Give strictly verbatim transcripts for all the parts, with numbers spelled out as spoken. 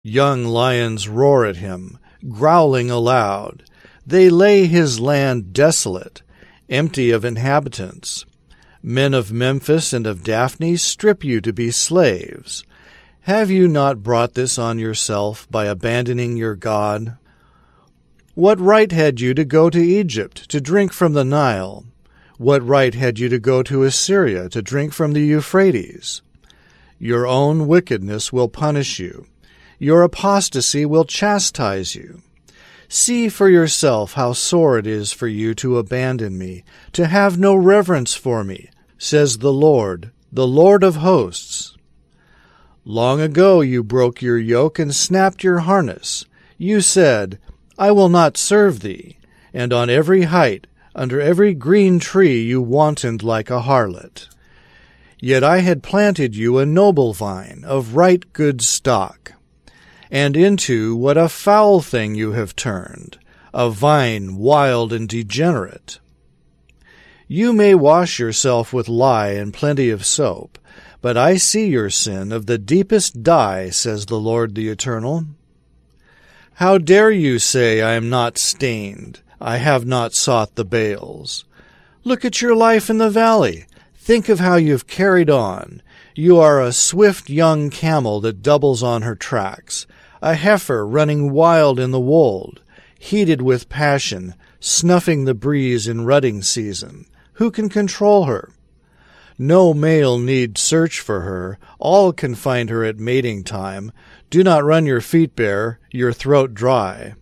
Young lions roar at him, growling aloud. They lay his land desolate, empty of inhabitants. Men of Memphis and of Daphne strip you to be slaves. Have you not brought this on yourself by abandoning your God? What right had you to go to Egypt to drink from the Nile? What right had you to go to Assyria to drink from the Euphrates? Your own wickedness will punish you. Your apostasy will chastise you. See for yourself how sore it is for you to abandon me, to have no reverence for me, says the Lord, the Lord of hosts. Long ago you broke your yoke and snapped your harness. You said, I will not serve thee, and on every height, under every green tree you wantoned like a harlot. Yet I had planted you a noble vine of right good stock. And into what a foul thing you have turned, a vine wild and degenerate. You may wash yourself with lye and plenty of soap, but I see your sin of the deepest dye, says the Lord the Eternal. How dare you say I am not stained, I have not sought the Baals? Look at your life in the valley. Think of how you've carried on. You are a swift young camel that doubles on her tracks, a heifer running wild in the wold, heated with passion, snuffing the breeze in rutting season. Who can control her? No male need search for her. All can find her at mating time. Do not run your feet bare, your throat dry.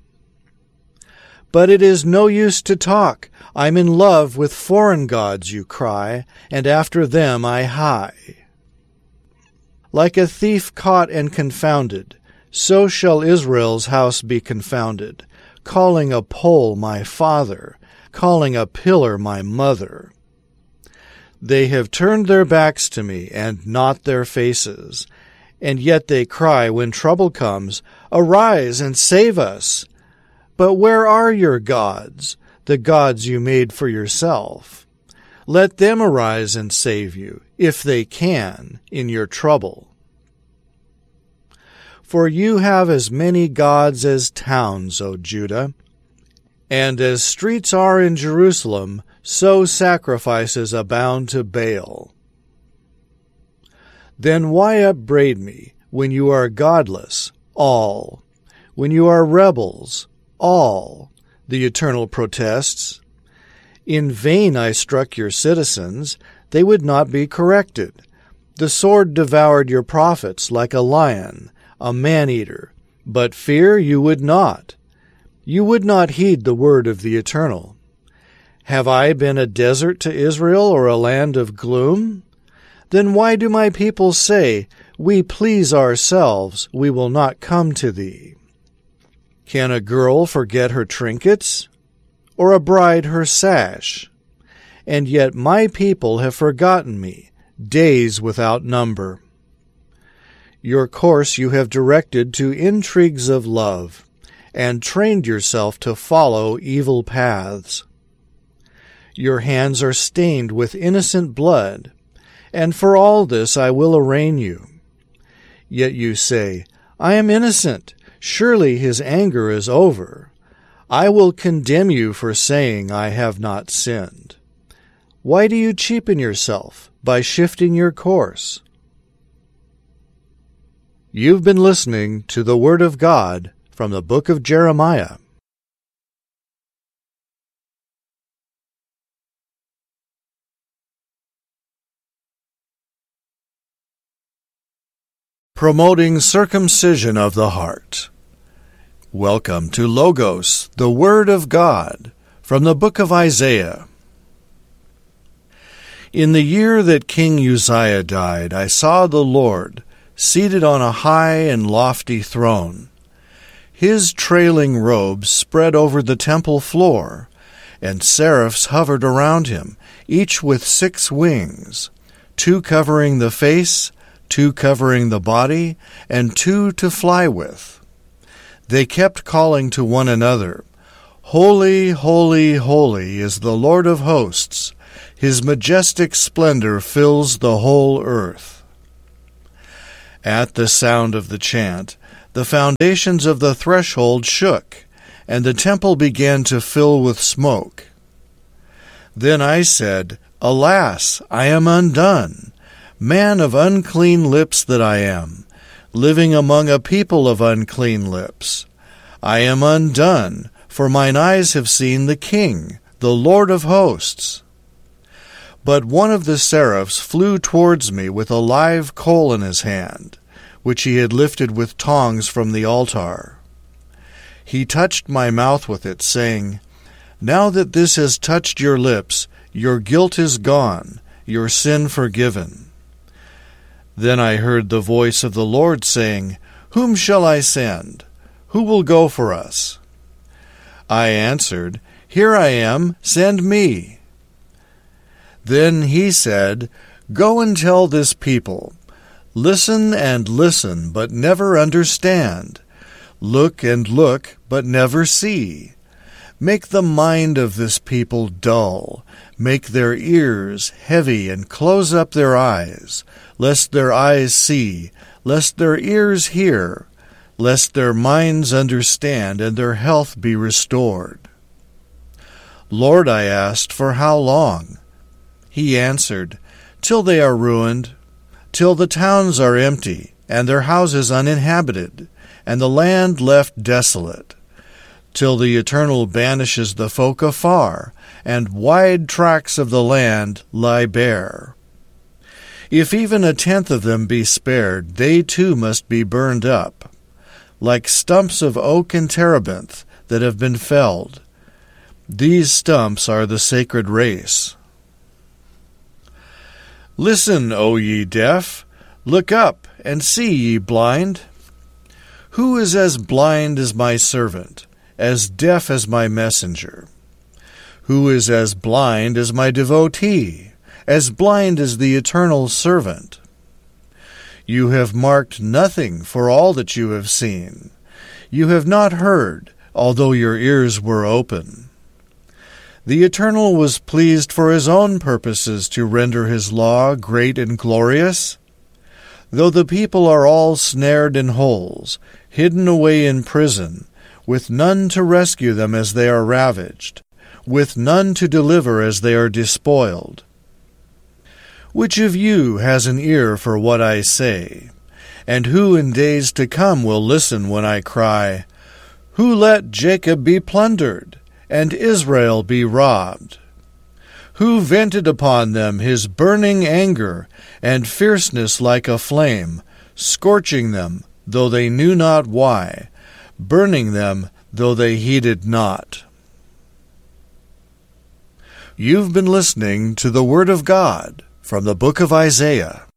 But it is no use to talk. I'm in love with foreign gods, you cry, and after them I hie. Like a thief caught and confounded, so shall Israel's house be confounded, calling a pole my father, calling a pillar my mother. They have turned their backs to me, and not their faces, and yet they cry when trouble comes, Arise and save us! But where are your gods, the gods you made for yourself? Let them arise and save you, if they can, in your trouble. For you have as many gods as towns, O Judah, and as streets are in Jerusalem, so sacrifices abound to Baal. Then why upbraid me, when you are godless, all, when you are rebels, all, the Eternal protests? In vain I struck your citizens, they would not be corrected. The sword devoured your prophets like a lion, a man-eater, but fear you would not. You would not heed the word of the Eternal. Have I been a desert to Israel or a land of gloom? Then why do my people say, We please ourselves, we will not come to thee? Can a girl forget her trinkets, or a bride her sash? And yet my people have forgotten me, days without number. Your course you have directed to intrigues of love, and trained yourself to follow evil paths. Your hands are stained with innocent blood, and for all this I will arraign you. Yet you say, I am innocent, surely his anger is over. I will condemn you for saying I have not sinned. Why do you cheapen yourself by shifting your course? You've been listening to the Word of God from the book of Jeremiah. Promoting circumcision of the heart. Welcome to Logos, the Word of God, from the book of Isaiah. In the year that King Uzziah died, I saw the Lord seated on a high and lofty throne. His trailing robes spread over the temple floor, and seraphs hovered around him, each with six wings, two covering the face, two covering the body, and two to fly with. They kept calling to one another, Holy, holy, holy is the Lord of hosts. His majestic splendor fills the whole earth. At the sound of the chant, the The foundations of the threshold shook, and the temple began to fill with smoke. Then I said, Alas, I am undone, man of unclean lips that I am, living among a people of unclean lips. I am undone, for mine eyes have seen the King, the Lord of hosts. But one of the seraphs flew towards me with a live coal in his hand, which he had lifted with tongs from the altar. He touched my mouth with it, saying, Now that this has touched your lips, your guilt is gone, your sin forgiven. Then I heard the voice of the Lord saying, Whom shall I send? Who will go for us? I answered, Here I am, send me. Then he said, Go and tell this people, Listen and listen, but never understand. Look and look, but never see. Make the mind of this people dull. Make their ears heavy and close up their eyes, lest their eyes see, lest their ears hear, lest their minds understand and their health be restored. Lord, I asked, for how long? He answered, Till they are ruined, till the towns are empty, and their houses uninhabited, and the land left desolate, till the Eternal banishes the folk afar, and wide tracts of the land lie bare. If even a tenth of them be spared, they too must be burned up, like stumps of oak and terebinth that have been felled. These stumps are the sacred race. Listen, O ye deaf, look up, and see, ye blind. Who is as blind as my servant, as deaf as my messenger? Who is as blind as my devotee, as blind as the eternal servant? You have marked nothing for all that you have seen. You have not heard, although your ears were open. The Eternal was pleased for his own purposes to render his law great and glorious. Though the people are all snared in holes, hidden away in prison, with none to rescue them as they are ravaged, with none to deliver as they are despoiled. Which of you has an ear for what I say? And who in days to come will listen when I cry, Who let Jacob be plundered, and Israel be robbed? Who vented upon them his burning anger and fierceness like a flame, scorching them, though they knew not why, burning them, though they heeded not? You've been listening to the Word of God from the book of Isaiah.